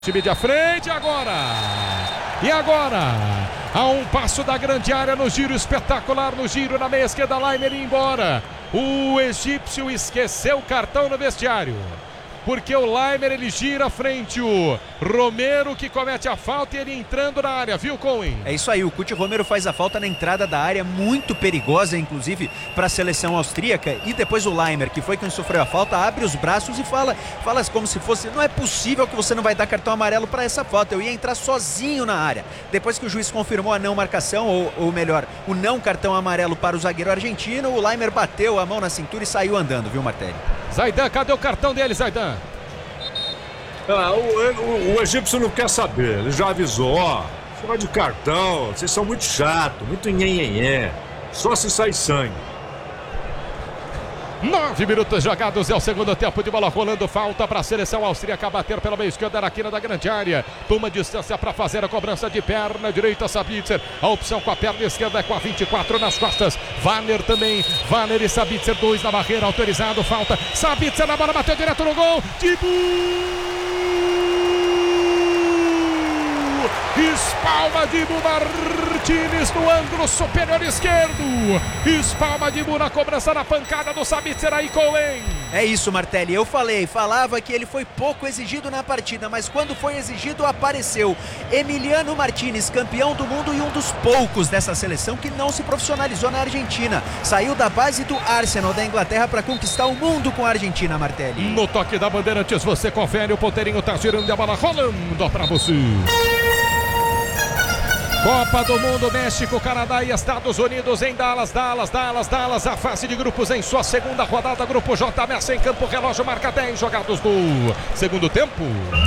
Time de frente agora. E agora, a um passo da grande área no giro espetacular, no giro na meia esquerda, Laimer ia embora. O egípcio esqueceu o cartão no vestiário. Porque o Laimer, ele gira à frente, o Romero que comete a falta e ele entrando na área, viu, Cohen? É isso aí, o Cuti Romero faz a falta na entrada da área, muito perigosa, inclusive, para a seleção austríaca. E depois o Laimer, que foi quem sofreu a falta, abre os braços e fala como se fosse: não é possível que você não vai dar cartão amarelo para essa falta, eu ia entrar sozinho na área. Depois que o juiz confirmou a não marcação, ou melhor, o não cartão amarelo para o zagueiro argentino, o Laimer bateu a mão na cintura e saiu andando, viu, Martelli? Zaidan, cadê o cartão dele, Zaidan? O egípcio não quer saber, ele já avisou, fora de cartão, vocês são muito chato, muito nhenhenhé, só se sai sangue. 9 minutos jogados, é o segundo tempo de bola rolando, falta para a seleção austríaca bater pela meia esquerda na quina da grande área, toma distância para fazer a cobrança de perna direita, Sabitzer, a opção com a perna esquerda é com a 24 nas costas, Wanner também, Wanner e Sabitzer, 2 na barreira, autorizado, falta, Sabitzer na bola, bateu direto no gol, espalma Dibu Martínez no ângulo superior esquerdo. Espalma Dibu na cobrança, na pancada do Sabitzer aí, Cohen. É isso, Martelli, falava que ele foi pouco exigido na partida, mas quando foi exigido apareceu. Emiliano Martínez, campeão do mundo e um dos poucos dessa seleção que não se profissionalizou na Argentina. Saiu da base do Arsenal da Inglaterra para conquistar o mundo com a Argentina, Martelli. No toque da Bandeirantes você confere, o ponteirinho tá girando e a bola rolando para você. Copa do Mundo, México, Canadá e Estados Unidos em Dallas, a fase de grupos em sua segunda rodada, grupo J, Messi em campo, relógio marca 10 jogados do segundo tempo.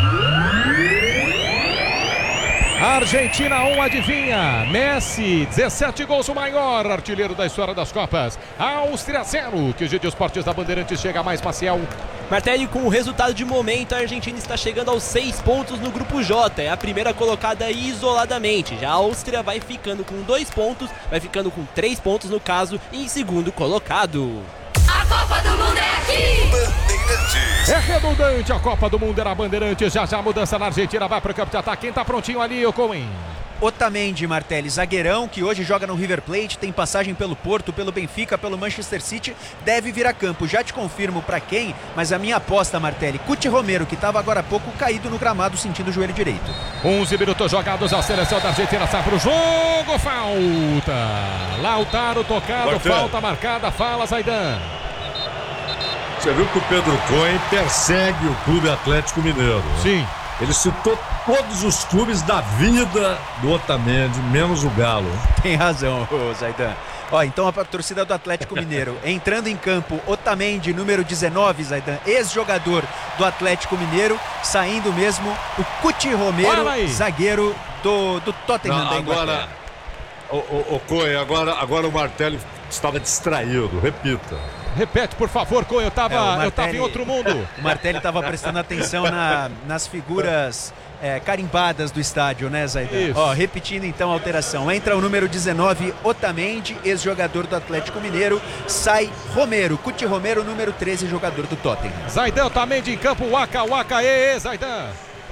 Argentina 1, adivinha, Messi, 17 gols, o maior artilheiro da história das Copas. Áustria 0, que o G de Esportes da Bandeirantes chega mais, Maciel. Martelli, com o resultado de momento, a Argentina está chegando aos 6 pontos no grupo J, é a primeira colocada isoladamente. Já a Áustria vai ficando com 2 pontos, vai ficando com 3 pontos no caso, em segundo colocado. A Copa do Mundo é aqui! Bandeirantes. É redundante, a Copa do Mundo era Bandeirantes. Já a mudança na Argentina, vai para o campo de ataque. Quem tá prontinho ali, o Cohen? Otamendi, Martelli, zagueirão que hoje joga no River Plate, tem passagem pelo Porto, pelo Benfica, pelo Manchester City, deve vir a campo. Já te confirmo para quem, mas a minha aposta, Martelli, Cuti Romero, que estava agora há pouco caído no gramado sentindo o joelho direito. 11 minutos jogados, a seleção da Argentina sai pro jogo, falta. Lautaro tocado, Martelli. Falta marcada, fala Zaidan. Você viu que o Pedro Cohen persegue o Clube Atlético Mineiro, né? Sim. Ele citou todos os clubes da vida do Otamendi, menos o Galo. Tem razão, Zaidan. Então a torcida do Atlético Mineiro entrando em campo, Otamendi, número 19, Zaidan, ex-jogador do Atlético Mineiro, saindo mesmo o Cuti Romero, zagueiro do Tottenham da Inglaterra. Agora, Cohen, agora o Martelli estava distraído, repita. Repete, por favor, Cohen, eu tava em outro mundo. O Martelli estava prestando atenção nas figuras carimbadas do estádio, né, Zaidan? Repetindo então a alteração. Entra o número 19, Otamendi, ex-jogador do Atlético Mineiro. Sai Romero, Cuti Romero, número 13, jogador do Tottenham. Zaidan, Otamendi em campo, Waka, Zaidan.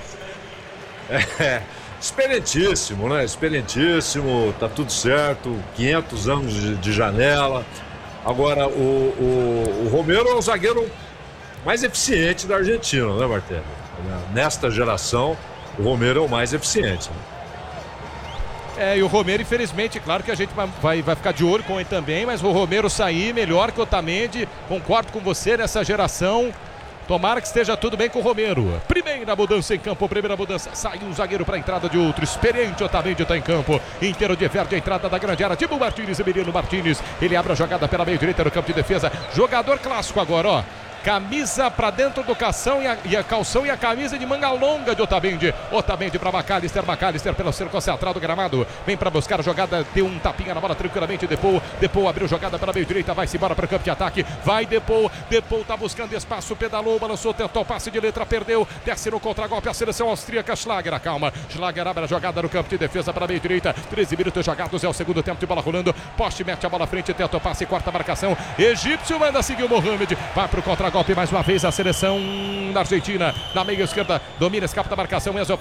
Experientíssimo, né? Experientíssimo, tá tudo certo, 500 anos de janela. Agora, o Romero é o zagueiro mais eficiente da Argentina, né, Martelli? Nesta geração, o Romero é o mais eficiente. Né? E o Romero, infelizmente, claro que a gente vai ficar de olho com ele também, mas o Romero sair melhor que o Otamendi, concordo com você nessa geração. Tomara que esteja tudo bem com o Romero. Primeira mudança em campo, primeira mudança. Sai um zagueiro para a entrada de outro. Experiente Otamendi está em campo. Inteiro de verde, a entrada da grande área. Dibu Martínez, Emiliano Martínez. Ele abre a jogada pela meia direita no campo de defesa. Jogador clássico agora, camisa para dentro do calção e a calção e a camisa de manga longa de Otamendi. Otamendi para McAllister pelo cerco central do gramado. Vem para buscar a jogada, deu um tapinha na bola tranquilamente. Depou abriu jogada pela meia direita, vai-se embora para o campo de ataque. Vai Depou tá buscando espaço, pedalou, balançou, tentou passe de letra, perdeu. Desce no contragolpe a seleção austríaca. Schlager, calma. Schlager abre a jogada no campo de defesa para a meia direita. 13 minutos jogados, é o segundo tempo de bola rolando. Poste mete a bola à frente, tenta o passe, quarta marcação. Egípcio manda seguir o Mohamed. Vai para o contra contragolpe mais uma vez a seleção da Argentina. Na meia esquerda, domina, escapa da marcação. Enzo